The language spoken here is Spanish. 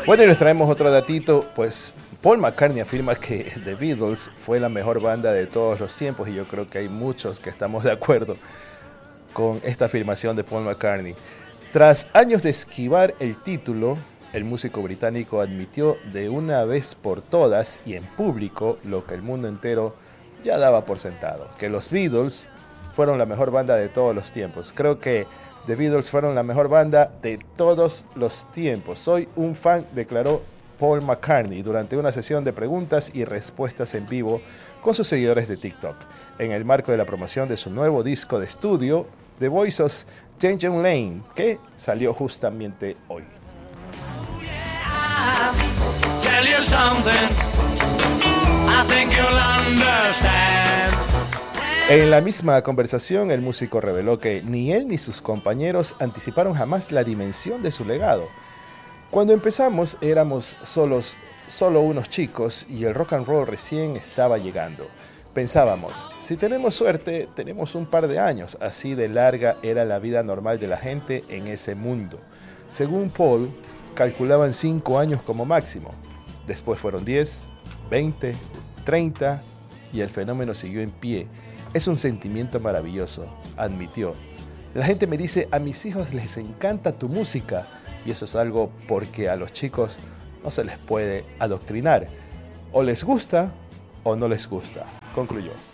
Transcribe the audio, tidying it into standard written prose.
Bueno, y les traemos otro datito, pues Paul McCartney afirma que The Beatles fue la mejor banda de todos los tiempos y yo creo que hay muchos que estamos de acuerdo con esta afirmación de Paul McCartney. Tras años de esquivar el título, el músico británico admitió de una vez por todas y en público lo que el mundo entero ya daba por sentado, que los Beatles fueron la mejor banda de todos los tiempos. Creo que The Beatles fueron la mejor banda de todos los tiempos. Soy un fan, declaró Paul McCartney durante una sesión de preguntas y respuestas en vivo con sus seguidores de TikTok, en el marco de la promoción de su nuevo disco de estudio, The Voice of Changeling Lane, que salió justamente hoy. En la misma conversación, el músico reveló que ni él ni sus compañeros anticiparon jamás la dimensión de su legado. Cuando empezamos éramos solo unos chicos y el rock and roll recién estaba llegando. Pensábamos, si tenemos suerte, tenemos un par de años, así de larga era la vida normal de la gente en ese mundo. Según Paul, calculaban 5 años como máximo. Después fueron 10, 20, 30 y el fenómeno siguió en pie. Es un sentimiento maravilloso, admitió. La gente me dice, a mis hijos les encanta tu música, y eso es algo porque a los chicos no se les puede adoctrinar. O les gusta o no les gusta, concluyó.